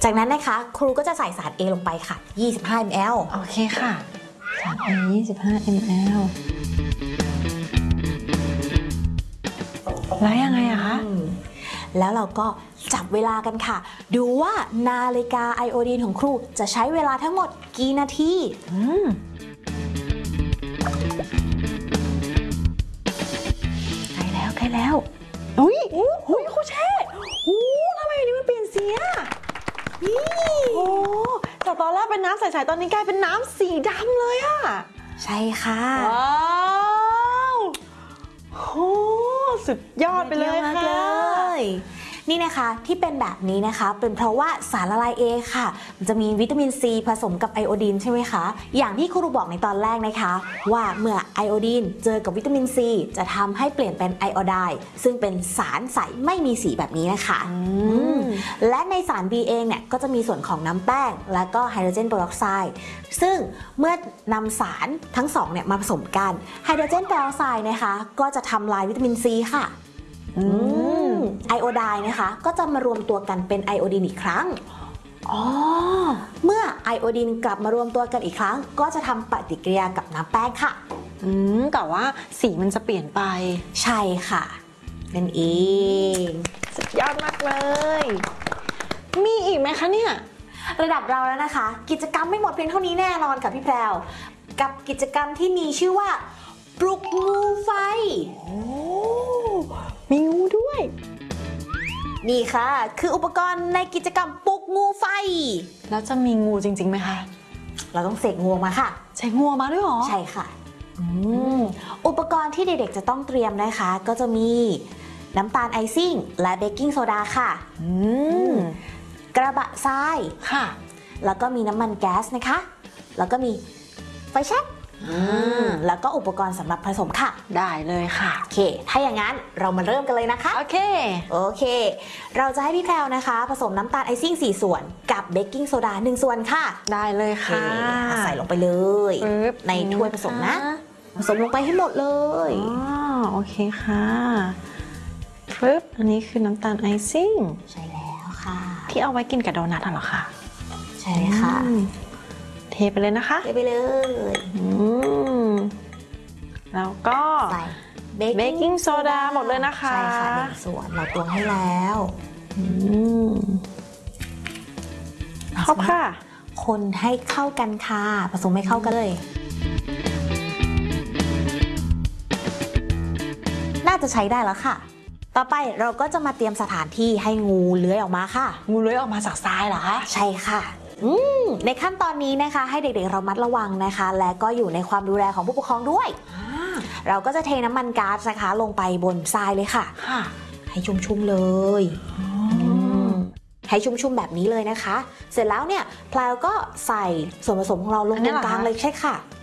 จากนั้นนะคะครูก็จะใส่สาร A ลงไปค่ะ25 ml โอเคค่ะสาร A 25 ml แล้วยังไงอะคะแล้วเราก็จับเวลากันค่ะดูว่านาฬิกาไอโอดีนของครูจะใช้เวลาทั้งหมดกี่นาทีใกล้แล้วอุ้ยครูเช่ทำไมอันนี้มันเปลี่ยนสีอะนี่โอ้จากตอนแรกเป็นน้ำใสๆตอนนี้กลายเป็นน้ำสีดำเลยอะใช่ค่ะว้าวโอ้สุดยอดไปเลยค่ะนี่นะคะที่เป็นแบบนี้นะคะเป็นเพราะว่าสารละลาย A ค่ะมันจะมีวิตามินซีผสมกับไอโอดีนใช่ไหมคะอย่างที่ครูบอกในตอนแรกนะคะว่าเมื่อไอโอดีนเจอกับวิตามินซีจะทำให้เปลี่ยนเป็นไอโอไดน์ซึ่งเป็นสารใสไม่มีสีแบบนี้นะคะและในสาร B เองเนี่ยก็จะมีส่วนของน้ำแป้งและก็ไฮโดรเจนเปอร์ออกไซด์ซึ่งเมื่อนำสารทั้งสองเนี่ยมาผสมกันไฮโดรเจนเปอร์ออกไซด์นะคะก็จะทำลายวิตามินซีค่ะไอโอไดน์นะคะก็จะมารวมตัวกันเป็นไอโอดีนอีกครั้งเมื่อไอโอดีนกลับมารวมตัวกันอีกครั้งก็จะทำปฏิกิริยากับน้ำแป้งค่ะแต่ว่าสีมันจะเปลี่ยนไปใช่ค่ะนั่นเองสุดยอดมากเลยมีอีกไหมคะเนี่ยระดับเราแล้วนะคะกิจกรรมไม่หมดเพียงเท่านี้แน่นอนค่ะพี่แพรวกับกิจกรรมที่มีชื่อว่าปลุกงูไฟมีงูด้วยนี่ค่ะคืออุปกรณ์ในกิจกรรมปลุกงูไฟแล้วจะมีงูจริงๆไหมคะเราต้องเสกงูมาค่ะใช้งูมาด้วยหรอใช่ค่ะอุปกรณ์ที่เด็กๆจะต้องเตรียมนะคะก็จะมีน้ำตาลไอซิ่งและเบกกิ้งโซดาค่ะกระบะทรายค่ะแล้วก็มีน้ำมันแก๊สนะคะแล้วก็มีไฟแช็กแล้วก็อุปกรณ์สำหรับผสมค่ะได้เลยค่ะโอเคถ้าอย่างนั้นเรามาเริ่มกันเลยนะคะโอเคเราจะให้พี่แพรวนะคะผสมน้ำตาลไอซิ่ง4ส่วนกับเบกกิ้งโซดา1ส่วนค่ะได้เลยค่ะใส่ลงไปเลยในถ้วยผสมนะผสมลงไปให้หมดเลยโอเคค่ะปึ๊บอันนี้คือน้ำตาลไอซิ่งใช่แล้วค่ะที่เอาไว้กินกับโดนัทเหรอคะใช่ค่ะเทไปเลยนะคะเทไปเลยแล้วก็ใส่เบกกิ้งโซดาหมดเลยนะคะใช่ค่ะ1ส่วนเราตวงให้แล้วครบค่ะคนให้เข้ากันค่ะผสมให้เข้ากันเลยน่าจะใช้ได้แล้วค่ะต่อไปเราก็จะมาเตรียมสถานที่ให้งูเลื้อยออกมาค่ะงูเลื้อยออกมาจากทรายเหรอคะใช่ค่ะในขั้นตอนนี้นะคะให้เด็กๆระมัดระวังนะคะและก็อยู่ในความดูแลของผู้ปกครองด้วยเราก็จะเทน้ำมันก๊าซนะคะลงไปบนทรายเลยค่ะให้ชุ่มๆเลยให้ชุ่มๆแบบนี้เลยนะคะเสร็จแล้วเนี่ยพลายก็ใส่ส่วนผสมของเราลงตรงกลางเลยใช่ค่ะ